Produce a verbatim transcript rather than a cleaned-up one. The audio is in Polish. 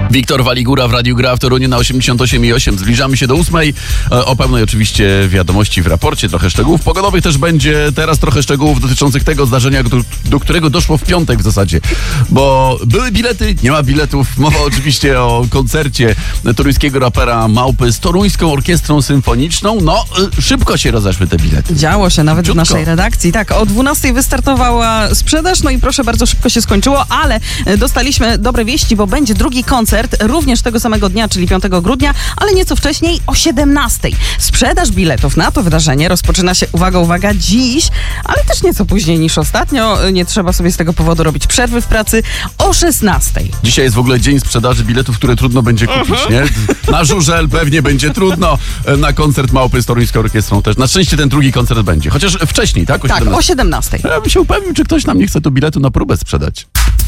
Wiktor Waligura w Radiu Gra w Toruniu na osiemdziesiąt osiem i osiem. Zbliżamy się do ósmej. O pełnej oczywiście wiadomości w raporcie, trochę szczegółów pogodowych też będzie. Teraz trochę szczegółów dotyczących tego zdarzenia, do, do którego doszło w piątek w zasadzie. Bo były bilety, nie ma biletów. Mowa oczywiście o koncercie toruńskiego rapera Małpy z Toruńską Orkiestrą Symfoniczną. No, szybko się rozeszły te bilety. Działo się nawet Ciutko. w naszej redakcji. Tak, o dwunastej wystartowała sprzedaż, no i proszę bardzo, szybko się skończyło, ale dostaliśmy dobre wieści, bo będzie drugi koncert, również tego samego dnia, czyli piątego grudnia, ale nieco wcześniej o siedemnastej. Sprzedaż biletów na to wydarzenie rozpoczyna się, uwaga, uwaga, dziś, ale też nieco później niż ostatnio. Nie trzeba sobie z tego powodu robić przerwy w pracy, o szesnastej. Dzisiaj jest w ogóle dzień sprzedaży biletów, które trudno będzie kupić, uh-huh. nie? Na żużel pewnie będzie trudno, na koncert Małpy z Toruńską Orkiestrą też. Na szczęście ten drugi koncert będzie, chociaż wcześniej, tak? O tak, o siedemnastej. Ja bym się upewnił, czy ktoś nam nie chce tu biletu na próbę sprzedać.